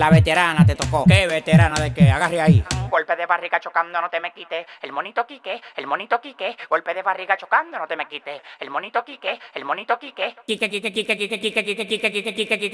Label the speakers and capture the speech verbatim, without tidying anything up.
Speaker 1: La veterana te tocó. ¿Qué veterana de qué? Agarre ahí.
Speaker 2: Golpe de barriga chocando, no te me quites. El monito Quique, el monito Quique. Golpe de barriga chocando, no te me quites. El monito Quique, el monito Quique.
Speaker 1: Quique, Quique, Quique, Quique, Quique, Quique, Quique, Quique, Quique, Quique.